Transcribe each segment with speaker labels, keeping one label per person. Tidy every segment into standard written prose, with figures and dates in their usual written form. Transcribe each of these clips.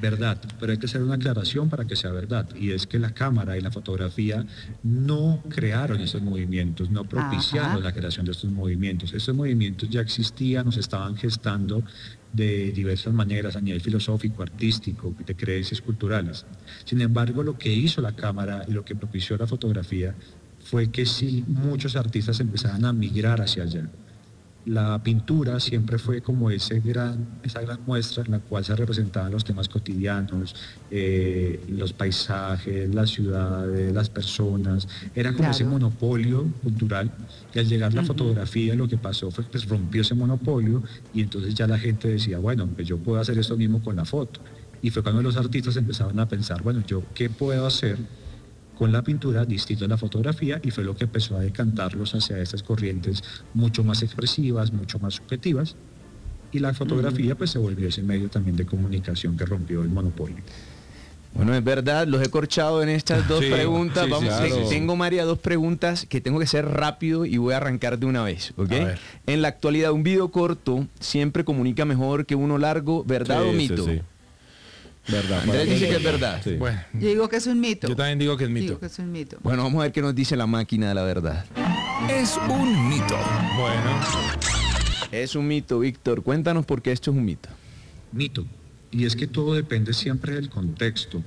Speaker 1: Verdad, pero hay que hacer una aclaración para que sea verdad, y es que la cámara y la fotografía no crearon esos movimientos, no propiciaron la creación de estos movimientos. Estos movimientos ya existían, se estaban gestando de diversas maneras a nivel filosófico, artístico, de creencias culturales. Sin embargo, lo que hizo la cámara y lo que propició la fotografía fue que sí, muchos artistas empezaron a migrar hacia allá. La pintura siempre fue como esa gran muestra en la cual se representaban los temas cotidianos, los paisajes, las ciudades, las personas. Era como ese monopolio cultural, y al llegar la fotografía lo que pasó fue que pues, rompió ese monopolio, y entonces ya la gente decía, bueno, pues yo puedo hacer esto mismo con la foto. Y fue cuando los artistas empezaron a pensar, bueno, ¿yo qué puedo hacer con la pintura distinto a la fotografía? Y fue lo que empezó a decantarlos hacia estas corrientes mucho más expresivas, mucho más subjetivas, y la fotografía pues se volvió ese medio también de comunicación que rompió el monopolio.
Speaker 2: Bueno, es verdad, los he corchado en estas dos preguntas.
Speaker 3: Sí,
Speaker 2: Vamos,
Speaker 3: claro.
Speaker 2: tengo, María, dos preguntas que tengo que ser rápido y voy a arrancar de una vez, ¿ok? En la actualidad, un video corto siempre comunica mejor que uno largo, ¿verdad o mito?
Speaker 3: Sí. Verdad.
Speaker 2: Andrés dice que es verdad.
Speaker 3: Sí.
Speaker 4: Bueno,
Speaker 5: Yo digo que es un mito.
Speaker 4: yo también digo que es mito.
Speaker 5: Digo que es un mito.
Speaker 2: Bueno, vamos a ver qué nos dice la máquina de la verdad.
Speaker 6: Es un mito.
Speaker 4: Bueno,
Speaker 2: Es un mito, Víctor. Cuéntanos por qué esto es un mito.
Speaker 1: Mito. Y es que todo depende siempre del contexto.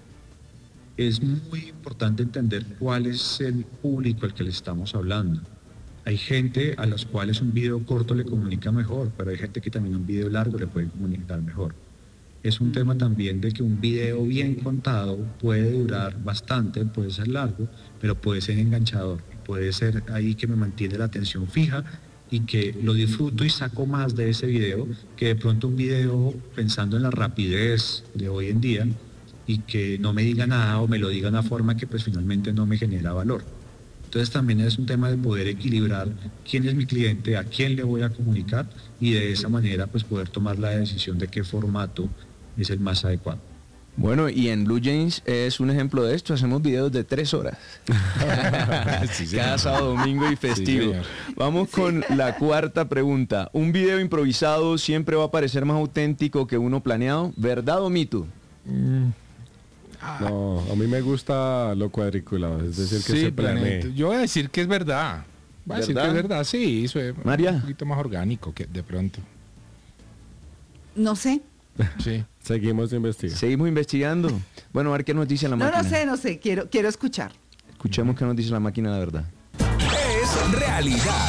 Speaker 1: Es muy importante entender cuál es el público al que le estamos hablando. Hay gente a las cuales un video corto le comunica mejor, pero hay gente que también un video largo le puede comunicar mejor. Es un tema también de que un video bien contado puede durar bastante, puede ser largo, pero puede ser enganchador. Puede ser ahí que me mantiene la atención fija y que lo disfruto y saco más de ese video que de pronto un video pensando en la rapidez de hoy en día y que no me diga nada o me lo diga de una forma que pues finalmente no me genera valor. Entonces también es un tema de poder equilibrar quién es mi cliente, a quién le voy a comunicar, y de esa manera pues poder tomar la decisión de qué formato es el más adecuado.
Speaker 2: Bueno, y en Blue Jeans es un ejemplo de esto. Hacemos videos de 3 horas. Cada sábado, domingo y festivo.
Speaker 4: Sí,
Speaker 2: Vamos con la cuarta pregunta. ¿Un video improvisado siempre va a parecer más auténtico que uno planeado? ¿Verdad o mito?
Speaker 3: No, a mí me gusta lo cuadriculado, es decir, que
Speaker 4: sí,
Speaker 3: se planee.
Speaker 4: yo voy a decir que es verdad. Voy a decir que es verdad, sí. Eso es
Speaker 2: María.
Speaker 4: un poquito más orgánico que de pronto.
Speaker 5: No sé.
Speaker 4: Sí.
Speaker 3: Seguimos investigando.
Speaker 2: Seguimos investigando. Bueno, a ver qué nos dice la máquina.
Speaker 5: No sé. Quiero escuchar.
Speaker 2: Escuchemos qué nos dice la máquina de la verdad.
Speaker 6: Es realidad.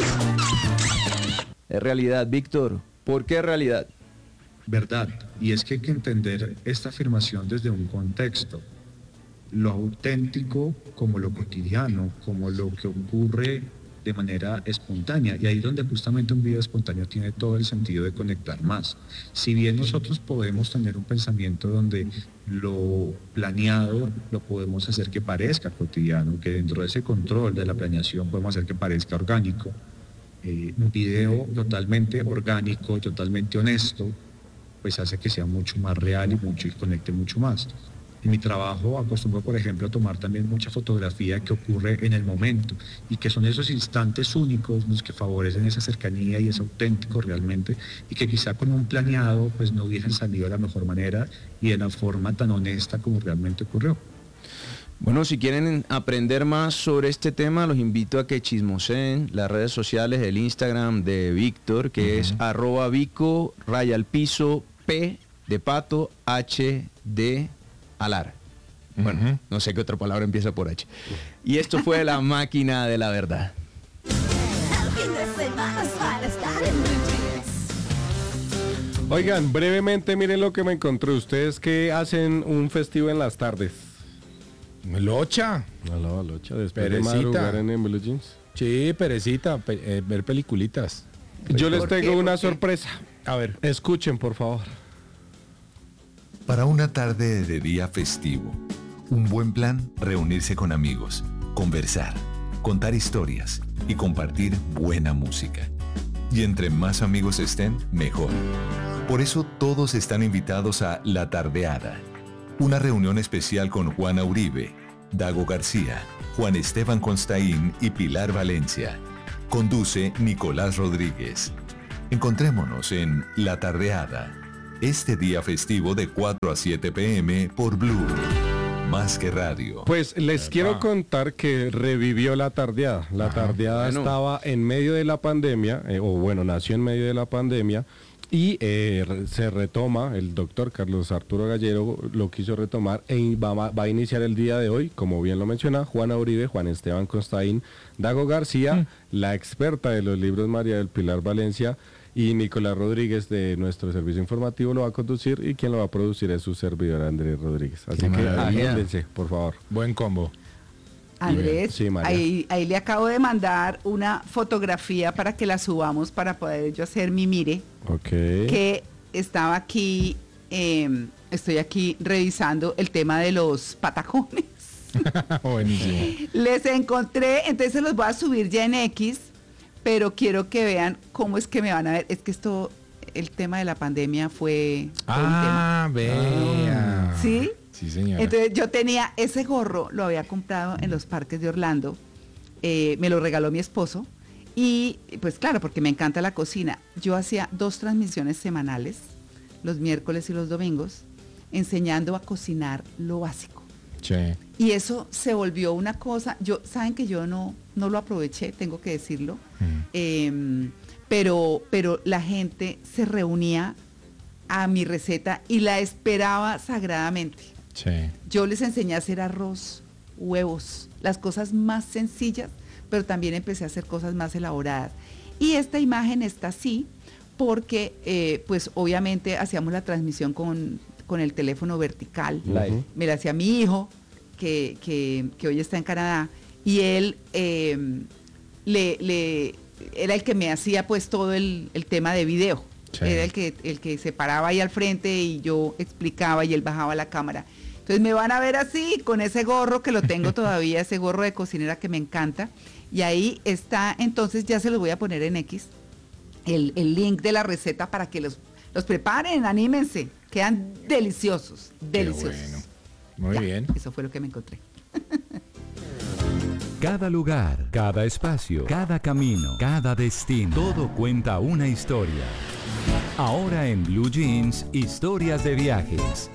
Speaker 2: Es realidad, Víctor. ¿Por qué realidad?
Speaker 1: Verdad. Y es que hay que entender esta afirmación desde un contexto. Lo auténtico como lo cotidiano, como lo que ocurre de manera espontánea, y ahí es donde justamente un video espontáneo tiene todo el sentido de conectar más. Si bien nosotros podemos tener un pensamiento donde lo planeado lo podemos hacer que parezca cotidiano, que dentro de ese control de la planeación podemos hacer que parezca orgánico, un video totalmente orgánico, totalmente honesto, pues hace que sea mucho más real y conecte mucho más. En mi trabajo acostumbro, por ejemplo, a tomar también mucha fotografía que ocurre en el momento, y que son esos instantes únicos los que favorecen esa cercanía y es auténtico realmente, y que quizá con un planeado pues no hubiesen salido de la mejor manera y de la forma tan honesta como realmente ocurrió.
Speaker 2: Bueno, si quieren aprender más sobre este tema, los invito a que chismoseen las redes sociales, el Instagram de Víctor, que es @Vico _P de pato HD alar. Bueno, no sé qué otra palabra empieza por H. Y esto fue la máquina de la verdad.
Speaker 3: Oigan, brevemente miren lo que me encontré. Ustedes que hacen un festivo en las tardes.
Speaker 4: Locha.
Speaker 3: No, Locha, después
Speaker 4: Perecita.
Speaker 3: de madrugar en Blue Jeans.
Speaker 4: Sí, perecita, ver peliculitas.
Speaker 3: Yo les
Speaker 5: ¿Por
Speaker 3: tengo
Speaker 5: qué?
Speaker 3: una
Speaker 5: ¿Por qué?
Speaker 3: sorpresa.
Speaker 4: A ver.
Speaker 3: Escuchen, por favor.
Speaker 6: Para una tarde de día festivo, un buen plan, reunirse con amigos, conversar, contar historias y compartir buena música. Y entre más amigos estén, mejor. Por eso todos están invitados a La Tardeada, una reunión especial con Juana Uribe, Dago García, Juan Esteban Constaín y Pilar Valencia. Conduce Nicolás Rodríguez. Encontrémonos en La Tardeada, este día festivo de 4 a 7 p.m. por Blue. Más que radio.
Speaker 3: Pues les quiero contar que revivió la tardeada. La tardeada estaba en medio de la pandemia, nació en medio de la pandemia. Y se retoma, el doctor Carlos Arturo Gallero lo quiso retomar y va a iniciar el día de hoy, como bien lo menciona, Juana Uribe, Juan Esteban Costaín, Dago García, la experta de los libros María del Pilar Valencia y Nicolás Rodríguez de nuestro servicio informativo lo va a conducir y quien lo va a producir es su servidor Andrés Rodríguez. Así que agéndense, por favor.
Speaker 4: Buen combo.
Speaker 5: Andrés,
Speaker 3: Sí,
Speaker 5: ahí le acabo de mandar una fotografía para que la subamos para poder yo hacer mi mire.
Speaker 3: Ok.
Speaker 5: Que estaba aquí, estoy aquí revisando el tema de los patacones.
Speaker 4: Buenísimo.
Speaker 5: Les encontré, entonces los voy a subir ya en X, pero quiero que vean cómo es que me van a ver. Es que el tema de la pandemia fue todo un tema.
Speaker 4: Vea.
Speaker 5: ¿Sí?
Speaker 4: Sí, señora.
Speaker 5: Entonces yo tenía ese gorro, lo había comprado en los parques de Orlando, me lo regaló mi esposo y pues claro, porque me encanta la cocina. Yo hacía 2 transmisiones semanales, los miércoles y los domingos, enseñando a cocinar lo básico.
Speaker 4: Sí.
Speaker 5: Y eso se volvió una cosa, saben que yo no lo aproveché, tengo que decirlo, pero la gente se reunía a mi receta y la esperaba sagradamente.
Speaker 4: Sí.
Speaker 5: Yo les enseñé a hacer arroz, huevos, las cosas más sencillas, pero también empecé a hacer cosas más elaboradas. Y esta imagen está así porque, pues obviamente hacíamos la transmisión con el teléfono vertical. Me la hacía mi hijo, que hoy está en Canadá, y él era el que me hacía pues todo el tema de video. Sí. Era el que se paraba ahí al frente y yo explicaba y él bajaba la cámara. Entonces me van a ver así, con ese gorro que lo tengo todavía, ese gorro de cocinera que me encanta. Y ahí está, entonces ya se los voy a poner en X, el link de la receta para que los preparen, anímense. Quedan deliciosos, deliciosos.
Speaker 4: Qué bueno. Muy bien.
Speaker 5: Eso fue lo que me encontré.
Speaker 7: Cada lugar, cada espacio, cada camino, cada destino, todo cuenta una historia. Ahora en Blue Jeans, historias de viajes.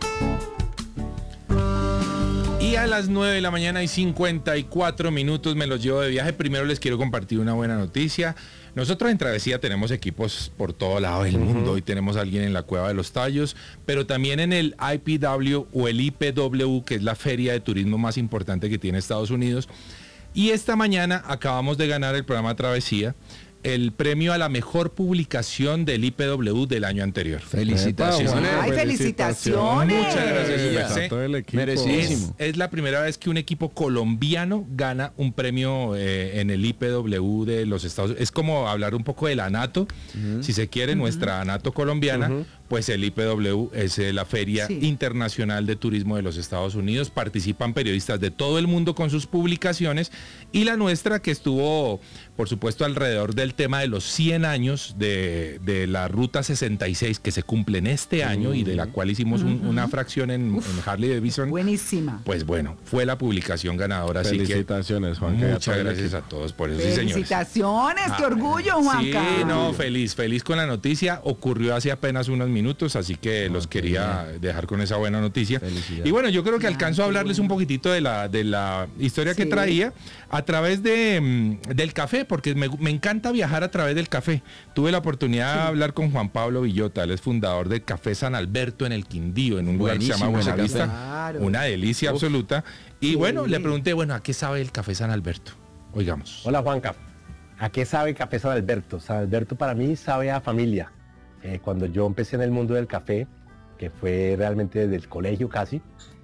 Speaker 4: Y a las 9 de la mañana y 54 minutos me los llevo de viaje. Primero les quiero compartir una buena noticia. Nosotros en Travesía tenemos equipos por todo lado del mundo. Hoy tenemos a alguien en la Cueva de los Tallos, pero también en el IPW o el IPW, que es la feria de turismo más importante que tiene Estados Unidos. Y esta mañana acabamos de ganar el programa Travesía el premio a la mejor publicación del IPW del año anterior.
Speaker 2: Felicitaciones.
Speaker 5: ¡Ay, felicitaciones!
Speaker 4: Muchas gracias,
Speaker 3: Todo el equipo.
Speaker 2: Merecidísimo.
Speaker 4: Es la primera vez que un equipo colombiano gana un premio en el IPW de los Estados Unidos. Es como hablar un poco de la ANATO, si se quiere, nuestra ANATO colombiana, pues el IPW es la Feria Internacional de Turismo de los Estados Unidos. Participan periodistas de todo el mundo con sus publicaciones y la nuestra, que estuvo, por supuesto, alrededor del tema de los 100 años de la Ruta 66 que se cumplen este año y de la cual hicimos una fracción en Harley Davidson.
Speaker 5: Buenísima.
Speaker 4: Pues bueno, fue la publicación ganadora.
Speaker 3: Felicitaciones, Juanca.
Speaker 4: Muchas gracias a todos por eso. Sí, señores.
Speaker 5: Felicitaciones, qué orgullo, Juanca.
Speaker 4: Sí, no, feliz con la noticia. Ocurrió hace apenas unos minutos, así que los quería dejar con esa buena noticia. Y bueno, yo creo que alcanzo a hablarles un poquitito de la historia que traía a través del café, porque me encanta viajar a través del café. Tuve la oportunidad de hablar con Juan Pablo Villota, él es fundador del Café San Alberto en el Quindío, en un lugar que se llama Buenavista. Claro. Una delicia absoluta. Y bueno, le pregunté, ¿a qué sabe el Café San Alberto? Oigamos.
Speaker 8: Hola, Juanca. ¿A qué sabe Café San Alberto? San Alberto para mí sabe a familia. Cuando yo empecé en el mundo del café, que fue realmente desde el colegio casi,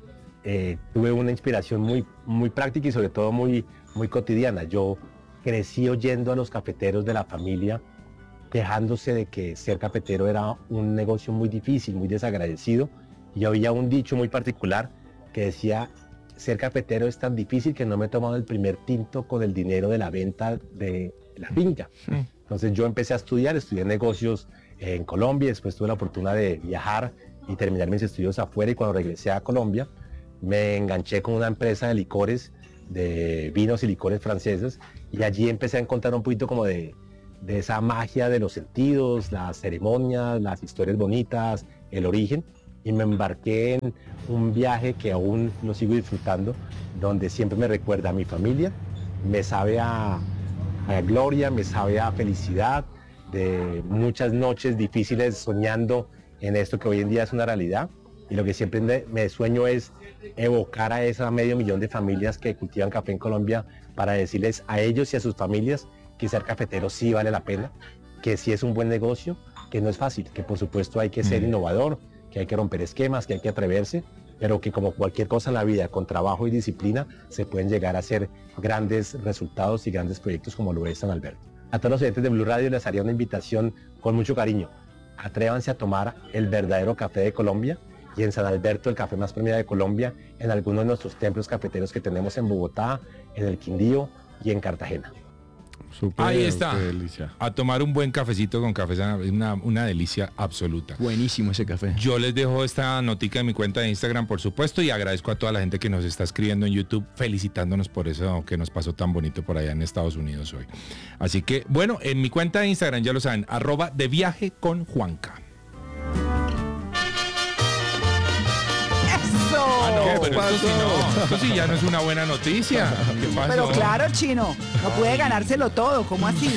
Speaker 8: tuve una inspiración muy, muy práctica y sobre todo muy, muy cotidiana. Yo crecí oyendo a los cafeteros de la familia quejándose de que ser cafetero era un negocio muy difícil, muy desagradecido. Y había un dicho muy particular que decía: ser cafetero es tan difícil que no me he tomado el primer tinto con el dinero de la venta de la finca. Entonces yo empecé a estudié negocios en Colombia, después tuve la oportunidad de viajar y terminar mis estudios afuera, y cuando regresé a Colombia me enganché con una empresa de licores, de vinos y licores franceses, y allí empecé a encontrar un poquito como de esa magia de los sentidos, las ceremonias, las historias bonitas, el origen, y me embarqué en un viaje que aún lo sigo disfrutando, donde siempre me recuerda a mi familia, me sabe a gloria, me sabe a felicidad, de muchas noches difíciles soñando en esto que hoy en día es una realidad, y lo que siempre me sueño es evocar a esa 500.000 de familias que cultivan café en Colombia para decirles a ellos y a sus familias que ser cafetero sí vale la pena, que sí es un buen negocio, que no es fácil, que por supuesto hay que ser innovador, que hay que romper esquemas, que hay que atreverse, pero que como cualquier cosa en la vida, con trabajo y disciplina, se pueden llegar a hacer grandes resultados y grandes proyectos como lo es San Alberto. A todos los oyentes de Blue Radio les haría una invitación con mucho cariño. Atrévanse a tomar el verdadero café de Colombia, y en San Alberto el café más premiado de Colombia, en algunos de nuestros templos cafeteros que tenemos en Bogotá, en el Quindío y en Cartagena.
Speaker 3: Súper,
Speaker 4: ahí está,
Speaker 3: delicia.
Speaker 4: a tomar un buen cafecito con café, una delicia absoluta.
Speaker 2: Buenísimo ese café.
Speaker 4: Yo les dejo esta notica en mi cuenta de Instagram, por supuesto, y agradezco a toda la gente que nos está escribiendo en YouTube, felicitándonos por eso que nos pasó tan bonito por allá en Estados Unidos hoy. Así que, bueno, en mi cuenta de Instagram, ya lo saben, @deviajeconjuanca.
Speaker 5: ¡Eso!
Speaker 4: Pero esto sí ya no es una buena noticia. ¿Qué pasó?
Speaker 5: Pero claro, Chino, no puede ganárselo todo, ¿cómo así?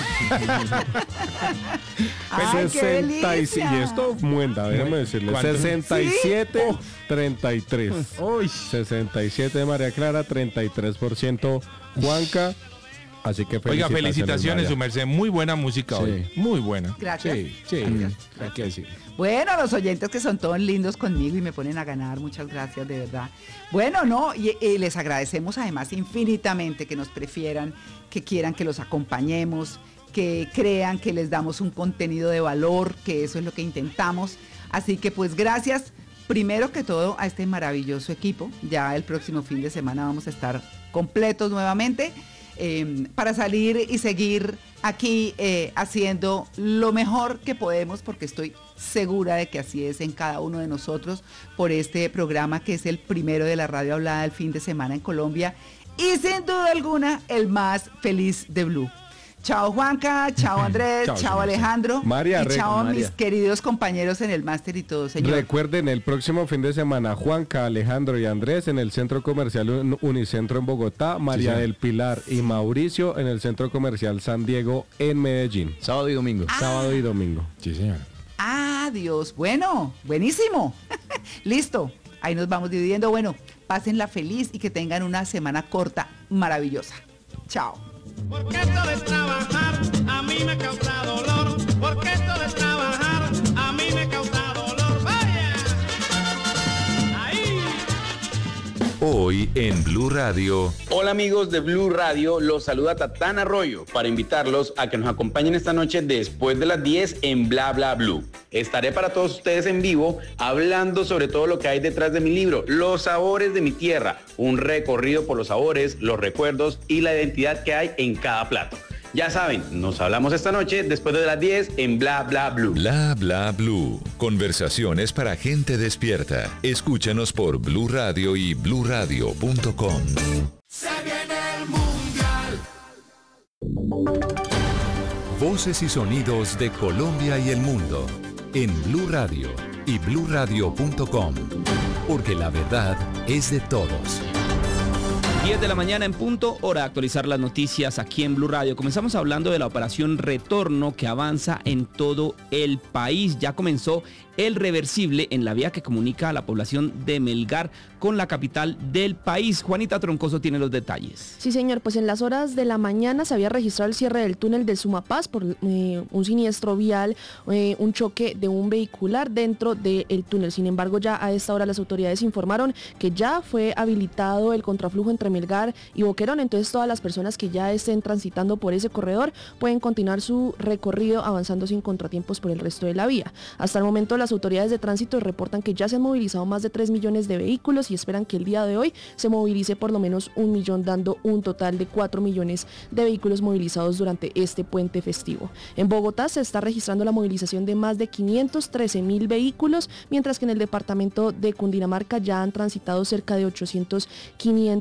Speaker 5: ¡Ay, qué delicia!
Speaker 3: Y esto muenda, déjame decirle.
Speaker 4: ¿Cuánto?
Speaker 3: 67, 33.
Speaker 4: Uy.
Speaker 3: 67 de María Clara, 33% Juanca. Así que
Speaker 4: Oiga, felicitaciones, su merced. Muy buena música
Speaker 3: Sí.
Speaker 4: hoy. Muy buena.
Speaker 5: Gracias.
Speaker 4: Sí,
Speaker 5: Gracias.
Speaker 4: hay que decir.
Speaker 5: Bueno, los oyentes que son todos lindos conmigo y me ponen a ganar, muchas gracias, de verdad. Bueno, no, y les agradecemos además infinitamente que nos prefieran, que quieran que los acompañemos, que crean que les damos un contenido de valor, que eso es lo que intentamos. Así que pues gracias, primero que todo, a este maravilloso equipo. Ya el próximo fin de semana vamos a estar completos nuevamente. Para salir y seguir aquí haciendo lo mejor que podemos, porque estoy segura de que así es en cada uno de nosotros, por este programa que es el primero de la radio hablada del fin de semana en Colombia y sin duda alguna el más feliz de Blue. Chao Juanca, chao Andrés, chao Alejandro,
Speaker 3: María,
Speaker 5: y chao
Speaker 3: María.
Speaker 5: mis queridos compañeros en el máster y todo, señor.
Speaker 3: Recuerden, el próximo fin de semana, Juanca, Alejandro y Andrés en el Centro Comercial Unicentro en Bogotá, María del Pilar y Mauricio en el Centro Comercial San Diego en Medellín.
Speaker 2: Sábado y domingo.
Speaker 3: Sábado y domingo.
Speaker 4: Sí, señora.
Speaker 5: Adiós. Bueno, buenísimo. Listo. Ahí nos vamos dividiendo. Bueno, pásenla feliz y que tengan una semana corta maravillosa. Chao.
Speaker 9: Porque esto de trabajar a mí me causa dolor. Porque esto de trabajar a mí me causa dolor. ¡Vaya! Ahí.
Speaker 6: Hoy en Blue Radio.
Speaker 10: Hola amigos de Blue Radio, los saluda Tatán Arroyo para invitarlos a que nos acompañen esta noche después de las 10 en Bla Bla Blue. Estaré para todos ustedes en vivo hablando sobre todo lo que hay detrás de mi libro, Los Sabores de mi Tierra, un recorrido por los sabores, los recuerdos y la identidad que hay en cada plato. Ya saben, nos hablamos esta noche después de las 10 en Bla Bla Blue.
Speaker 6: Bla Bla Blue. Conversaciones para gente despierta. Escúchanos por Blue Radio y bluradio.com.
Speaker 9: Se viene el mundial.
Speaker 6: Voces y sonidos de Colombia y el mundo en Blue Radio y bluradio.com. Porque la verdad es de todos.
Speaker 11: 10 de la mañana en punto, hora de actualizar las noticias aquí en Blue Radio. Comenzamos hablando de la operación Retorno que avanza en todo el país. Ya comenzó el reversible en la vía que comunica a la población de Melgar con la capital del país. Juanita Troncoso tiene los detalles.
Speaker 12: Sí, señor, pues en las horas de la mañana se había registrado el cierre del túnel del Sumapaz por un siniestro vial, un choque de un vehicular dentro del túnel. Sin embargo, ya a esta hora las autoridades informaron que ya fue habilitado el contraflujo entre Melgar y Boquerón, entonces todas las personas que ya estén transitando por ese corredor pueden continuar su recorrido avanzando sin contratiempos por el resto de la vía. Hasta el momento las autoridades de tránsito reportan que ya se han movilizado más de 3 millones de vehículos y esperan que el día de hoy se movilice por lo menos 1 millón, dando un total de 4 millones de vehículos movilizados durante este puente festivo. En Bogotá se está registrando la movilización de más de 513.000 vehículos, mientras que en el departamento de Cundinamarca ya han transitado cerca de 500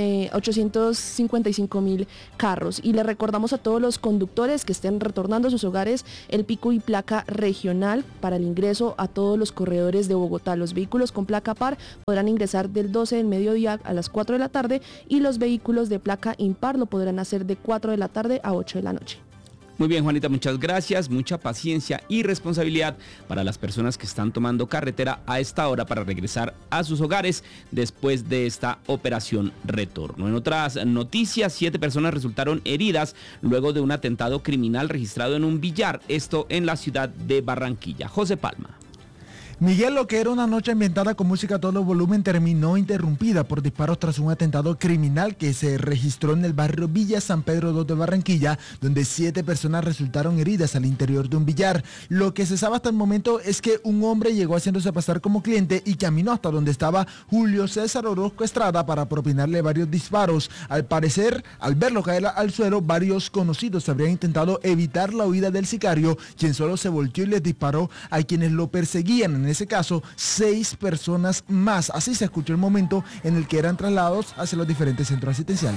Speaker 12: 855.000 carros. Y le recordamos a todos los conductores que estén retornando a sus hogares el pico y placa regional para el ingreso a todos los corredores de Bogotá. Los vehículos con placa par podrán ingresar del 12 del mediodía a las 4 de la tarde y los vehículos de placa impar lo podrán hacer de 4 de la tarde a 8 de la noche.
Speaker 11: Muy bien, Juanita, muchas gracias. Mucha paciencia y responsabilidad para las personas que están tomando carretera a esta hora para regresar a sus hogares después de esta operación retorno. En otras noticias, 7 personas resultaron heridas luego de un atentado criminal registrado en un billar, esto en la ciudad de Barranquilla. José Palma.
Speaker 13: Miguel, lo que era una noche ambientada con música a todo volumen terminó interrumpida por disparos tras un atentado criminal que se registró en el barrio Villa San Pedro II de Barranquilla, donde 7 personas resultaron heridas al interior de un billar. Lo que se sabe hasta el momento es que un hombre llegó haciéndose pasar como cliente y caminó hasta donde estaba Julio César Orozco Estrada para propinarle varios disparos. Al parecer, al verlo caer al suelo, varios conocidos habrían intentado evitar la huida del sicario, quien solo se volteó y les disparó a quienes lo perseguían. En ese caso, 6 personas más. Así se escuchó el momento en el que eran trasladados hacia los diferentes centros asistenciales.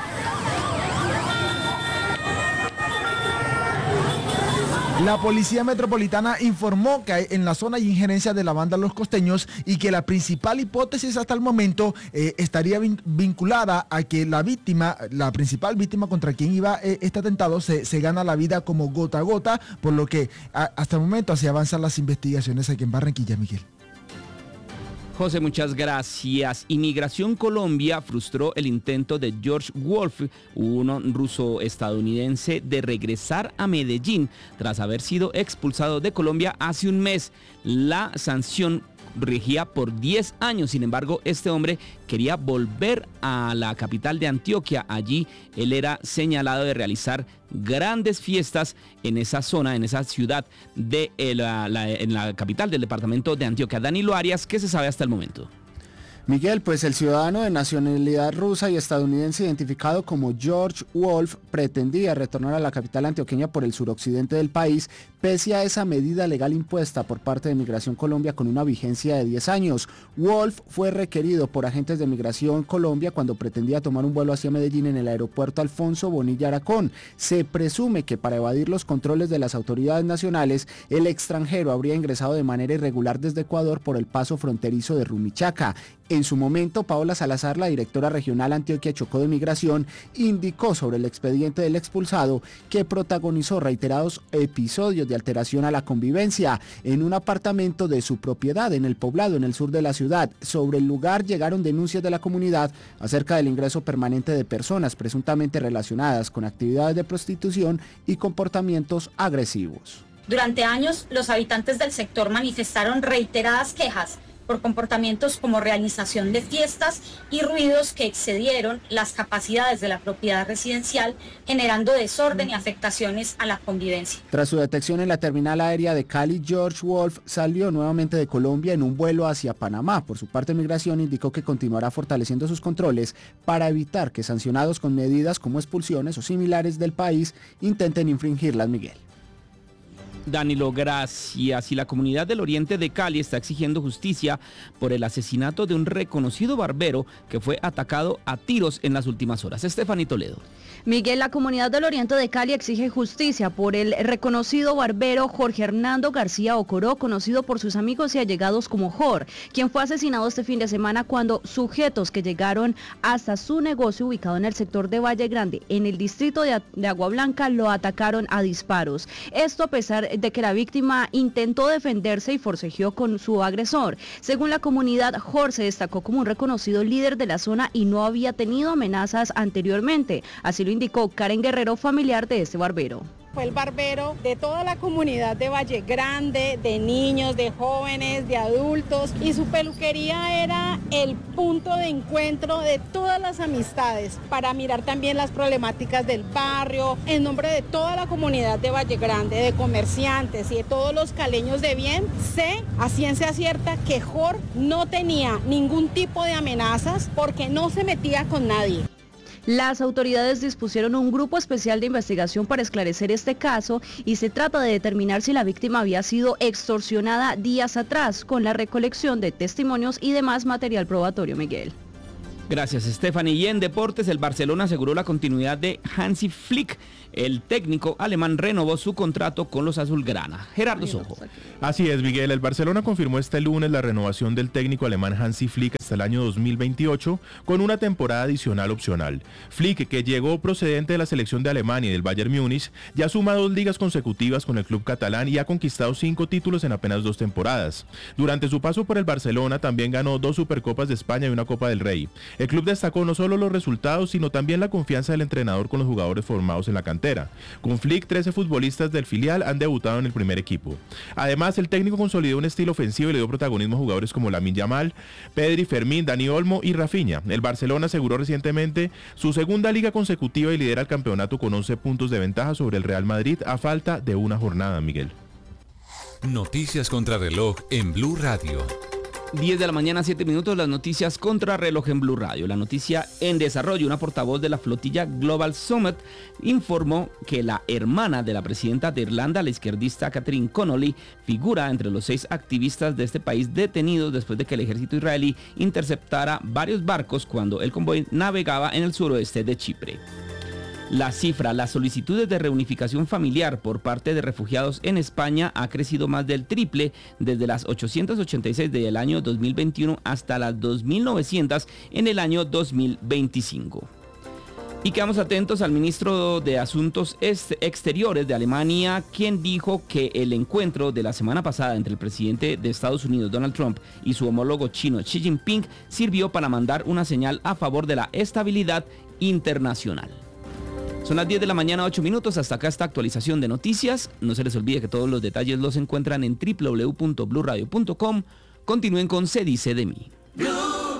Speaker 13: La Policía Metropolitana informó que en la zona hay injerencia de la banda Los Costeños y que la principal hipótesis hasta el momento estaría vinculada a que la principal víctima contra quien iba este atentado se gana la vida como gota a gota, por lo que hasta el momento así avanzan las investigaciones aquí en Barranquilla, Miguel.
Speaker 11: José, muchas gracias. Inmigración Colombia frustró el intento de George Wolf, un ruso estadounidense, de regresar a Medellín tras haber sido expulsado de Colombia hace un mes. La sanción regía por 10 años. Sin embargo, este hombre quería volver a la capital de Antioquia. Allí él era señalado de realizar grandes fiestas en esa zona, en esa ciudad en la capital del departamento de Antioquia. Danilo Arias, ¿qué se sabe hasta el momento?
Speaker 14: Miguel, pues el ciudadano de nacionalidad rusa y estadounidense identificado como George Wolf pretendía retornar a la capital antioqueña por el suroccidente del país, pese a esa medida legal impuesta por parte de Migración Colombia con una vigencia de 10 años. Wolf fue requerido por agentes de Migración Colombia cuando pretendía tomar un vuelo hacia Medellín en el aeropuerto Alfonso Bonilla Aracón. Se presume que para evadir los controles de las autoridades nacionales, el extranjero habría ingresado de manera irregular desde Ecuador por el paso fronterizo de Rumichaca. En su momento, Paola Salazar, la directora regional Antioquia Chocó de Migración, indicó sobre el expediente del expulsado que protagonizó reiterados episodios de alteración a la convivencia en un apartamento de su propiedad en el Poblado, en el sur de la ciudad. Sobre el lugar llegaron denuncias de la comunidad acerca del ingreso permanente de personas presuntamente relacionadas con actividades de prostitución y comportamientos agresivos.
Speaker 15: Durante años, los habitantes del sector manifestaron reiteradas quejas por comportamientos como realización de fiestas y ruidos que excedieron las capacidades de la propiedad residencial, generando desorden y afectaciones a la convivencia.
Speaker 14: Tras su detección en la terminal aérea de Cali, George Wolf salió nuevamente de Colombia en un vuelo hacia Panamá. Por su parte, Migración indicó que continuará fortaleciendo sus controles para evitar que sancionados con medidas como expulsiones o similares del país intenten infringirlas, Miguel.
Speaker 11: Danilo, gracias. Y la comunidad del oriente de Cali está exigiendo justicia por el asesinato de un reconocido barbero que fue atacado a tiros en las últimas horas. Estefanía Toledo.
Speaker 16: Miguel, la comunidad del oriente de Cali exige justicia por el reconocido barbero Jorge Hernando García Ocoró, conocido por sus amigos y allegados como Jor, quien fue asesinado este fin de semana cuando sujetos que llegaron hasta su negocio ubicado en el sector de Valle Grande, en el distrito de Agua Blanca, lo atacaron a disparos. Esto a pesar de que la víctima intentó defenderse y forcejeó con su agresor. Según la comunidad, Jor se destacó como un reconocido líder de la zona y no había tenido amenazas anteriormente. Así lo indicó Karen Guerrero, familiar de este barbero.
Speaker 17: Fue el barbero de toda la comunidad de Valle Grande, de niños, de jóvenes, de adultos, y su peluquería era el punto de encuentro de todas las amistades para mirar también las problemáticas del barrio, en nombre de toda la comunidad de Valle Grande, de comerciantes y de todos los caleños de bien. Sé a ciencia cierta que Jor no tenía ningún tipo de amenazas porque no se metía con nadie.
Speaker 16: Las autoridades dispusieron un grupo especial de investigación para esclarecer este caso y se trata de determinar si la víctima había sido extorsionada días atrás con la recolección de testimonios y demás material probatorio, Miguel.
Speaker 11: Gracias, Stephanie. Y en deportes, el Barcelona aseguró la continuidad de Hansi Flick. El técnico alemán renovó su contrato con los azulgrana. Gerardo Sojo.
Speaker 4: Así es, Miguel. El Barcelona confirmó este lunes la renovación del técnico alemán Hansi Flick hasta el año 2028 con una temporada adicional opcional. Flick, que llegó procedente de la selección de Alemania y del Bayern Múnich, ya suma 2 ligas consecutivas con el club catalán y ha conquistado 5 títulos en apenas 2 temporadas. Durante su paso por el Barcelona también ganó 2 Supercopas de España y una Copa del Rey. El club destacó no solo los resultados, sino también la confianza del entrenador con los jugadores formados en la cantera. Con Flick, 13 futbolistas del filial han debutado en el primer equipo. Además, el técnico consolidó un estilo ofensivo y le dio protagonismo a jugadores como Lamine Yamal, Pedri, Fermín, Dani Olmo y Rafinha. El Barcelona aseguró recientemente su segunda liga consecutiva y lidera el campeonato con 11 puntos de ventaja sobre el Real Madrid a falta de una jornada, Miguel.
Speaker 7: Noticias contra reloj en Blue Radio.
Speaker 11: 10 de la mañana, 7 minutos, las noticias contra reloj en Blue Radio. La noticia en desarrollo, una portavoz de la flotilla Global Summit informó que la hermana de la presidenta de Irlanda, la izquierdista Catherine Connolly, figura entre los 6 activistas de este país detenidos después de que el ejército israelí interceptara varios barcos cuando el convoy navegaba en el suroeste de Chipre. Las solicitudes de reunificación familiar por parte de refugiados en España ha crecido más del triple desde las 886 del año 2021 hasta las 2.900 en el año 2025. Y quedamos atentos al ministro de Asuntos Exteriores de Alemania, quien dijo que el encuentro de la semana pasada entre el presidente de Estados Unidos, Donald Trump, y su homólogo chino, Xi Jinping, sirvió para mandar una señal a favor de la estabilidad internacional. Son las 10 de la mañana, 8 minutos. Hasta acá esta actualización de noticias. No se les olvide que todos los detalles los encuentran en www.bluradio.com. Continúen con Se Dice de Mí.